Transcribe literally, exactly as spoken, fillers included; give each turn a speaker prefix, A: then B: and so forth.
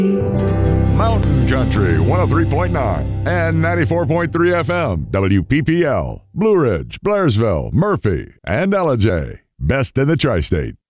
A: Mountain Country one oh three point nine and ninety-four point three F M, W P P L, Blue Ridge, Blairsville, Murphy, and Ellijay. Best in the tri-state.